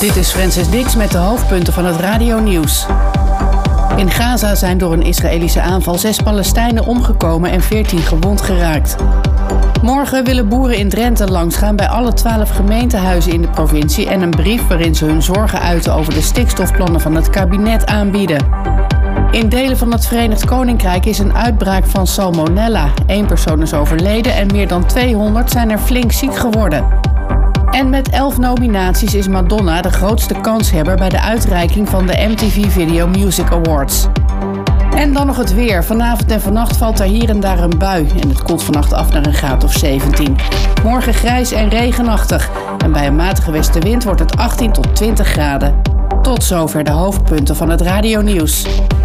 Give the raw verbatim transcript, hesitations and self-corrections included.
Dit is Francis Dix met de hoofdpunten van het radionieuws. In Gaza zijn door een Israëlische aanval zes Palestijnen omgekomen en veertien gewond geraakt. Morgen willen boeren in Drenthe langsgaan bij alle twaalf gemeentehuizen in de provincie en een brief waarin ze hun zorgen uiten over de stikstofplannen van het kabinet aanbieden. In delen van het Verenigd Koninkrijk is een uitbraak van salmonella. Eén persoon is overleden en meer dan tweehonderd zijn er flink ziek geworden. En met elf nominaties is Madonna de grootste kanshebber bij de uitreiking van de M T V Video Music Awards. En dan nog het weer. Vanavond en vannacht valt er hier en daar een bui en het koelt vannacht af naar een graad of zeventien. Morgen grijs en regenachtig en bij een matige westenwind wordt het achttien tot twintig graden. Tot zover de hoofdpunten van het radionieuws.